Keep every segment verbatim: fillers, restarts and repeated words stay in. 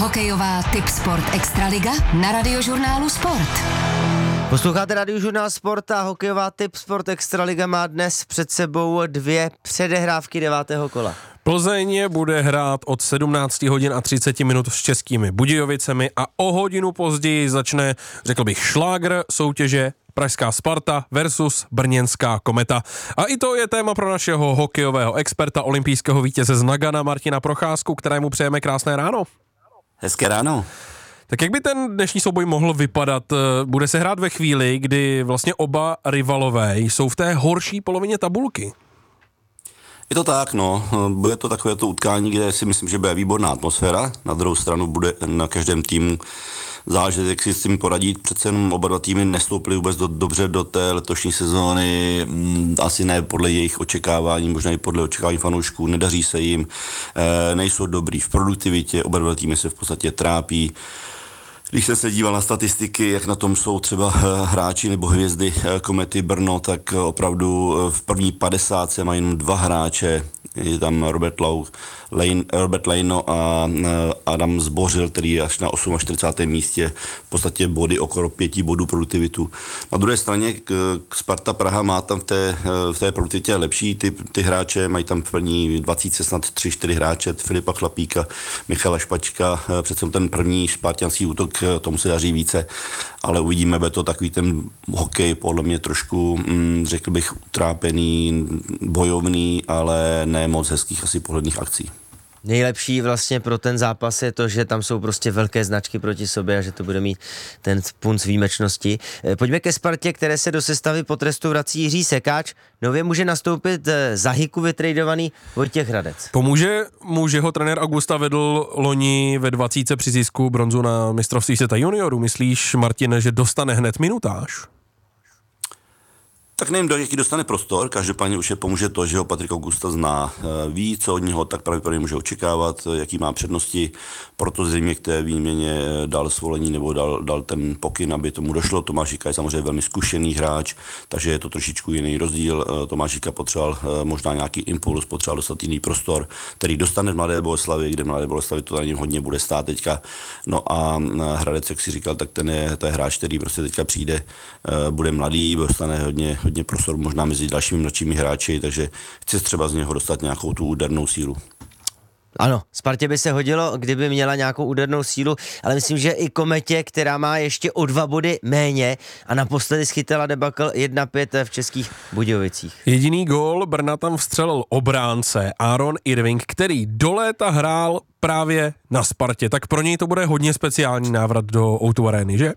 Hokejová Tipsport Extraliga na Radiožurnálu Sport. Posloucháte Radiožurnál Sport a hokejová Tipsport Extraliga má dnes před sebou dvě předehrávky devátého kola. Plzeň bude hrát od sedmnáct hodin a třicet minut s Českými Budějovicemi a o hodinu později začne, řekl bych, šlágr soutěže Pražská Sparta versus Brněnská Kometa. A i to je téma pro našeho hokejového experta, olympijského vítěze z Nagana Martina Procházku, kterému přejeme krásné ráno. Hezké ráno. Tak jak by ten dnešní souboj mohl vypadat? Bude se hrát ve chvíli, kdy vlastně oba rivalové jsou v té horší polovině tabulky. Je to tak, no. Bude to takové to utkání, kde si myslím, že bude výborná atmosféra. Na druhou stranu bude na každém týmu záležet, jak si s tím poradit. Přece jenom oba dva týmy nestoupily vůbec do, dobře do té letošní sezóny, asi ne podle jejich očekávání, možná i podle očekávání fanoušků, nedaří se jim, e, nejsou dobrý v produktivitě, oba dva týmy se v podstatě trápí. Když jsem se díval na statistiky, jak na tom jsou třeba hráči nebo hvězdy Komety Brno, tak opravdu v první padesátce mají jenom dva hráče. Je tam Robert, Lau, Lane, Robert Lejno a Adam Zbořil, který je až na čtyřicátém osmém místě, v podstatě body okolo pěti bodů produktivitu. Na druhé straně Sparta Praha má tam v té, v té produktivitě lepší ty, ty hráče, mají tam v první dvacítce snad tři čtyři hráče, Filipa Chlapíka, Michala Špačka, přece ten první spartianský útok, tomu se daří více, ale uvidíme, bude to takový ten hokej podle mě trošku, řekl bych, utrápený, bojovný, ale ne moc hezkých asi pohledných akcí. Nejlepší vlastně pro ten zápas je to, že tam jsou prostě velké značky proti sobě a že to bude mít ten punc výjimečnosti. Pojďme ke Spartě, které se do sestavy po trestu vrací Jiří Sekáč. Nově může nastoupit za Hiku vytradovaný Vojtěch Hradec. Pomůže mu, že ho trenér Augusta vedl loni ve dvacítce při zisku bronzu na mistrovství světa juniorů. Myslíš, Martine, že dostane hned minutáž? Tak nevím, do jaký dostane prostor, každopádně už je pomůže to, že ho Patrik Augusta zná, ví, co od něho tak pravděpodobně může očekávat, jaký má přednosti, proto zřejmě k té výměně dal svolení nebo dal, dal ten pokyn, aby tomu došlo. Tomáš Hika je samozřejmě velmi zkušený hráč, takže je to trošičku jiný rozdíl. Tomáš Hika potřeboval možná nějaký impuls, potřeboval dostat jiný prostor, který dostane v Mladé Boleslavi, kde Mladé Boleslavi to na něm hodně bude stát teďka. No a Hradec, jak si říkal, tak ten je, to je hráč, který prostě teďka přijde, bude mladý, dostane hodně hodně prostor možná mezi dalšími mladšími hráči, takže chci třeba z něho dostat nějakou tu údernou sílu. Ano, Spartě by se hodilo, kdyby měla nějakou údernou sílu, ale myslím, že i Kometě, která má ještě o dva body méně a naposledy schytala debakl jedna pět v Českých Budějovicích. Jediný gól Brna tam vstřelil obránce Aaron Irving, který do léta hrál právě na Spartě, tak pro něj to bude hodně speciální návrat do ó dva Areny, že?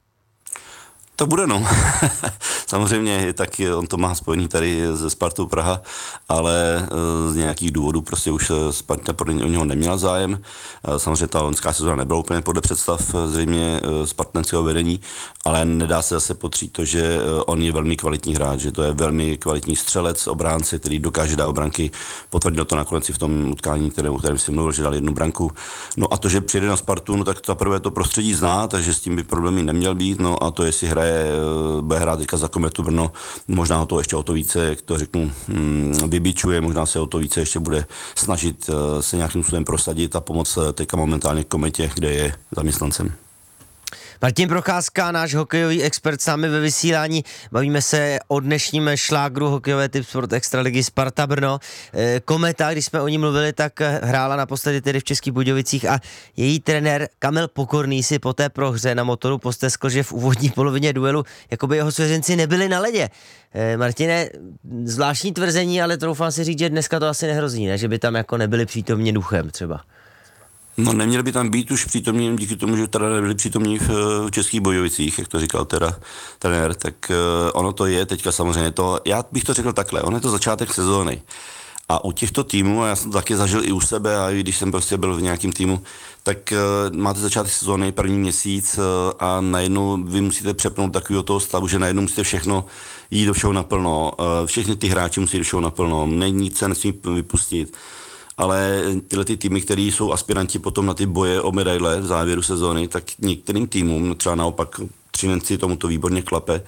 To bude, no. Samozřejmě, tak on to má spojený tady ze Spartou Praha, ale z nějakých důvodů prostě už Sparta pro něho neměla zájem. Samozřejmě ta loňská sezóna nebyla úplně podle představ zřejmě spartanského vedení, ale nedá se zase potřít to, že on je velmi kvalitní hráč, že to je velmi kvalitní střelec, obránce, který dokáže dát branky. Potvrdil to nakonec i v tom utkání, které, o kterém jsem mluvil, že dal jednu branku. No a to, že přijde na Spartu, no tak za prvé to prostředí zná, takže s tím by problémy neměl být, no a to, jestli hraje, bude hrát teďka za Kometu Brno, možná ho to ještě o to více, jak to řeknu, vybičuje, možná se o to více ještě bude snažit se nějakým způsobem prosadit a pomoct teďka momentálně Kometě, kde je zaměstnancem. Martin Procházka, náš hokejový expert, s námi ve vysílání. Bavíme se o dnešním šlágru hokejové Tipsport Extraligy Sparta Brno. Kometa, když jsme o ní mluvili, tak hrála naposledy tedy v Českých Budějovicích a její trenér Kamil Pokorný si po té prohře na motoru posteskl, že v úvodní polovině duelu jakoby jeho svěřenci nebyli na ledě. Martine, zvláštní tvrzení, ale troufám si říct, že dneska to asi nehrozí, ne? Že by tam jako nebyli přítomně duchem třeba. No neměli by tam být už přítomní, díky tomu, že teda nebyli přítomní v, v Českých Budějovicích, jak to říkal teda trenér, tak uh, ono to je teďka samozřejmě to, já bych to řekl takhle, ono je to začátek sezóny. A u těchto týmů, a já jsem to taky zažil i u sebe, a i když jsem prostě byl v nějakém týmu, tak uh, máte začátek sezóny, první měsíc uh, a najednou vy musíte přepnout takového toho stavu, že najednou musíte všechno jít do všeho naplno, uh, všechny ty hráči musí do všeho naplno, nic se nesmí vypustit. Ale tyhle ty týmy, které jsou aspiranti potom na ty boje o medaile v závěru sezóny, tak některým týmům, třeba naopak Třinenci, tomu to výborně klape,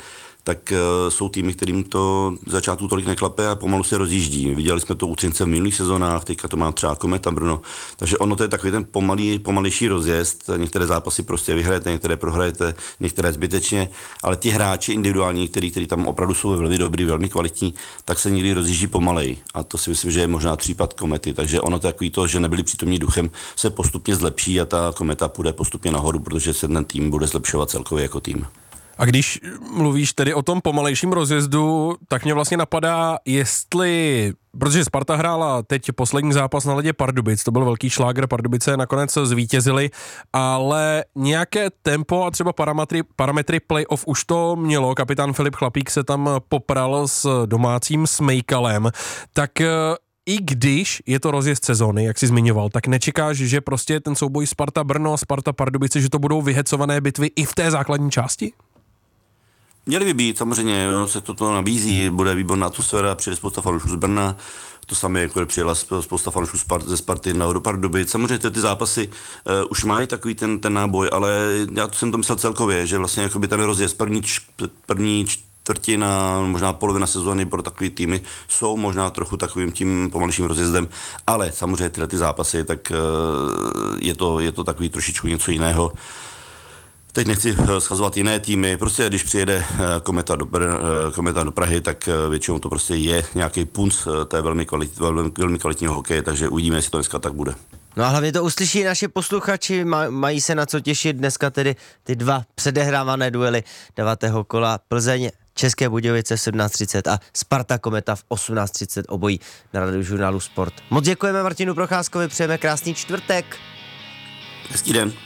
tak uh, jsou týmy, kterým to začátku tolik neklape a pomalu se rozjíždí. Viděli jsme to u Třince v minulých sezónách, teďka to má třeba Kometa Brno, takže ono to je takový ten pomalý, pomalejší rozjezd. Některé zápasy prostě vyhrajete, některé prohrajete, některé zbytečně, ale ti hráči individuální, kteří, kteří tam opravdu jsou velmi dobrý, velmi kvalitní, tak se někdy rozjíždí pomalej. A to si myslím, že je možná případ Komety, takže ono to je takový to, že nebyli přítomní duchem, se postupně zlepší a ta Kometa půjde postupně nahoru, protože se ten tým bude zlepšovat celkově jako tým. A když mluvíš tedy o tom pomalejším rozjezdu, tak mě vlastně napadá, jestli, protože Sparta hrála teď poslední zápas na ledě Pardubic, to byl velký šlágr, Pardubice nakonec zvítězili, ale nějaké tempo a třeba parametry, parametry playoff už to mělo, kapitán Filip Chlapík se tam popral s domácím Smejkalem, tak i když je to rozjezd sezóny, jak jsi zmiňoval, tak nečekáš, že prostě ten souboj Sparta-Brno, Sparta-Pardubice, že to budou vyhecované bitvy i v té základní části? Měly by být, samozřejmě, no, se toto nabízí, bude výborná atmosféra, přijde spousta fanoušků z Brna, to samé, jako přijela spousta fanoušků ze Sparty na do Pardubic. Samozřejmě ty, ty zápasy uh, už mají takový ten, ten náboj, ale já jsem to myslel celkově, že vlastně jakoby ten rozjezd první, první čtvrtina, možná polovina sezóny pro takový týmy jsou možná trochu takovým tím pomalejším rozjezdem, ale samozřejmě tyhle ty zápasy, tak uh, je, to, je to takový trošičku něco jiného. Teď nechci schazovat jiné týmy, prostě když přijede Kometa do, Kometa do Prahy, tak většinou to prostě je nějaký punc té velmi, kvalit, velmi, velmi kvalitního hokeje, takže uvidíme, jestli to dneska tak bude. No a hlavně to uslyší naši posluchači, mají se na co těšit dneska tedy ty dva předehrávané duely devátého kola Plzeň, České Budějovice v sedmnáct třicet a Sparta Kometa v osmnáct třicet obojí na Radiožurnálu Sport. Moc děkujeme Martinu Procházkovi, přejeme krásný čtvrtek. Hezký den.